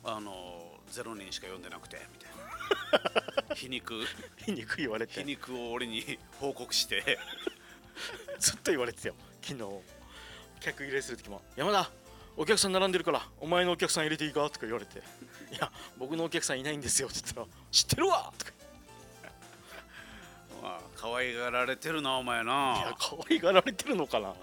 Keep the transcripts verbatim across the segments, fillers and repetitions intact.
あのゼロにんしか読んでなくてみたいな皮肉皮肉言われて皮肉を俺に報告してずっと言われてたよ。昨日客入れする時も山田お客さん並んでるからお前のお客さん入れていいかとか言われて、いや僕のお客さんいないんですよって言ったら知ってるわとかまあ可愛がられてるなお前な。 いや可愛がられてるのかな。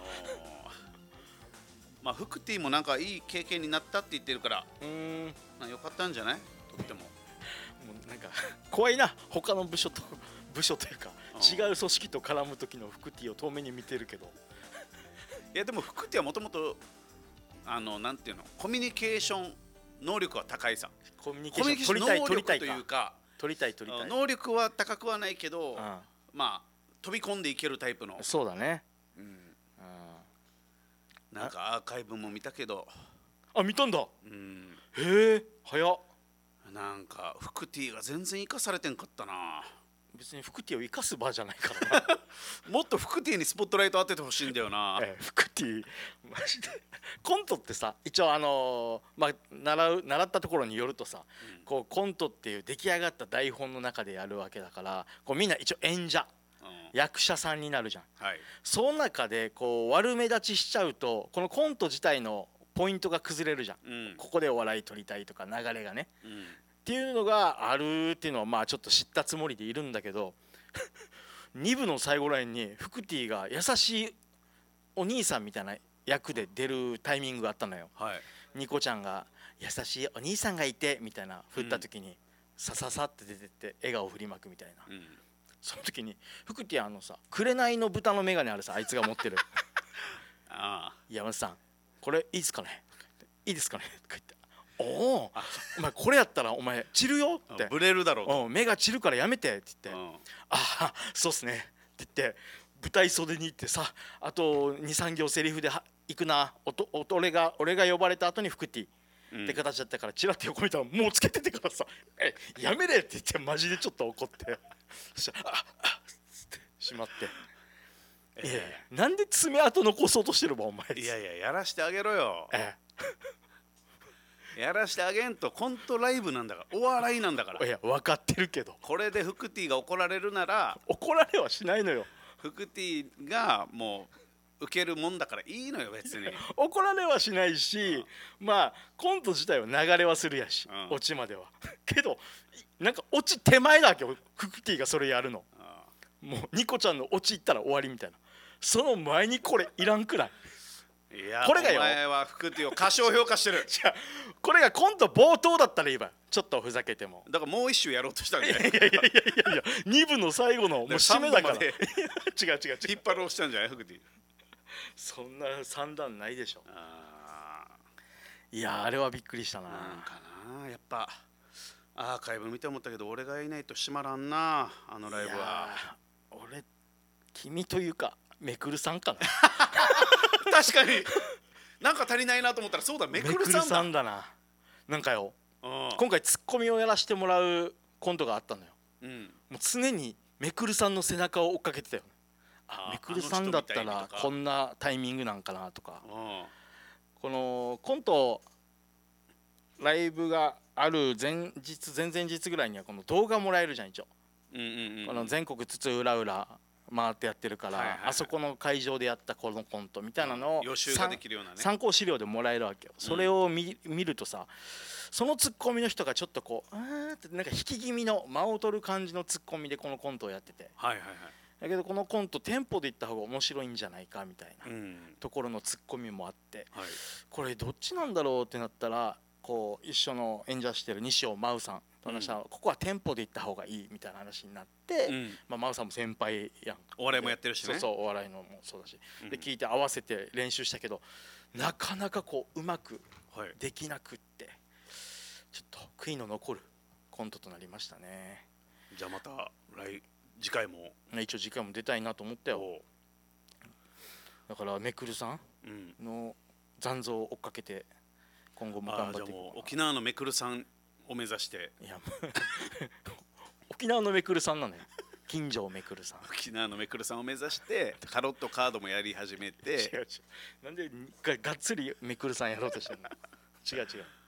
まあフクティもなんかいい経験になったって言ってるからうーんまあよかったんじゃないとっても。 もうなんか怖いな、他の部署と部署というか違う組織と絡む時のフクティを遠目に見てるけど、 いやでもフクティはもともとあのなんていうのコミュニケーション能力は高いさ。 コミュニケーション取りたい取りたいというか取りたい取りたい能力は高くはないけど、 うん、 まあ飛び込んでいけるタイプの。 そうだね、 うん、 うん、 なんかアーカイブも見たけど、 あ見たんだ、 うん、 へえ早っ。 なんかフクティが全然生かされてんかったな。 別にフクティを生かす場じゃないからなもっとフクティにスポットライト当ててほしいんだよな、 ええ、フクティマジでコントってさ一応あのー、まあ習う習ったところによるとさ、うん、こうコントっていう出来上がった台本の中でやるわけだからこうみんな一応演者、うん、役者さんになるじゃん、はい、その中でこう悪目立ちしちゃうとこのコント自体のポイントが崩れるじゃん、うん、ここでお笑い取りたいとか流れがね、うん、っていうのがあるっていうのはまあちょっと知ったつもりでいるんだけどに部の最後らへんにフクティが優しいお兄さんみたいな役で出るタイミングがあったのよ、はい、ニコちゃんが優しいお兄さんがいてみたいな振った時に、うん、さささって出てって笑顔振りまくみたいな、うん、その時にフクティあのさ紅の豚の眼鏡あるさあいつが持ってるああ山田さんこれいいですかねいいですかねとか言っておおお前これやったらお前散るよってブレるだろうと目が散るからやめてって言って、うん、ああそうっすねって言って舞台袖に行ってさあと にさん 行セリフで行くなおとおと俺が俺が呼ばれた後にフクティって形だったからチラッと横見たらもうつけててからさえやめれって言ってマジでちょっと怒ってそしたらああっつってしまって、えー、いやいやなんで爪痕残そうとしてるばお前いやいややらしてあげろよ、ええ、やらしてあげんとコントライブなんだからお笑いなんだから。 いや分かってるけどこれでフクティが怒られるなら怒られはしないのよ。 フクティがもう受けるもんだからいいのよ別に怒られはしないし、うん、まあコント自体は流れはするやし、うん、オチまではけどなんかオチ手前だけフクティがそれやるの、うん、もうニコちゃんのオチいったら終わりみたいなその前にこれいらんくらいいやこれがよお前はフクティを過小評価してるじゃこれがコント冒頭だったらいいわちょっとふざけてもだからもう一周やろうとしたんじゃないいやいやいやいやいやに部の最後のもう締めだから違う違う違う引っ張ろうしたんじゃないフクティそんな三段ないでしょ。あいやあれはびっくりしたな。なんかなやっぱアーカイブ見て思ったけど俺がいないと閉まらんなあのライブは。 俺君というかめくるさんかな確かになんか足りないなと思ったらそうだめくるさんだ。めくるさんだな。なんかよ今回ツッコミをやらせてもらうコントがあったのよ、うん、もう常にめくるさんの背中を追っかけてたよね。めくるさんだったらこんなタイミングなんかなとかこのコントライブがある前日前々日ぐらいにはこの動画もらえるじゃん一応、うんうんうん、この全国津々浦々回ってやってるから、はいはいはい、あそこの会場でやったこのコントみたいなのを、 予習ができるようなね、 参考資料でもらえるわけよ、うん、それを 見, 見るとさそのツッコミの人がちょっとこうあーってなんか引き気味の間を取る感じのツッコミでこのコントをやってて、はいはいはい、だけどこのコントテンポでいった方が面白いんじゃないかみたいなところのツッコミもあって、はい、これどっちなんだろうってなったらこう一緒の演者してる西尾真央さんと話したら、うん、ここはテンポでいった方がいいみたいな話になって、うんまあ、真央さんも先輩やんお笑いもやってるしねそうそうお笑いのもそうだし、うん、で聞いて合わせて練習したけどなかなかこううまくできなくって、はい、ちょっと悔いの残るコントとなりましたね。 じゃあまた来次回も一応次回も出たいなと思ったよ。だからめくるさんの残像を追っかけて今後も頑張っていこう。 じゃあもう沖縄のめくるさんを目指していや沖縄のめくるさんなのよ近所めくるさん沖縄のめくるさんを目指してタロットカードもやり始めて違う違うなんでがっつりめくるさんやろうとしてるの違う違う